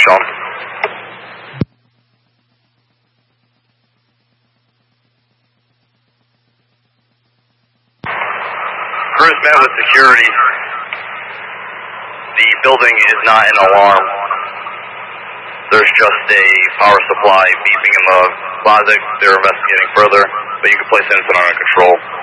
shown. Crews met with security. The building is not an alarm. There's just a power supply beeping in the closet. They're investigating further, but you can place it under control.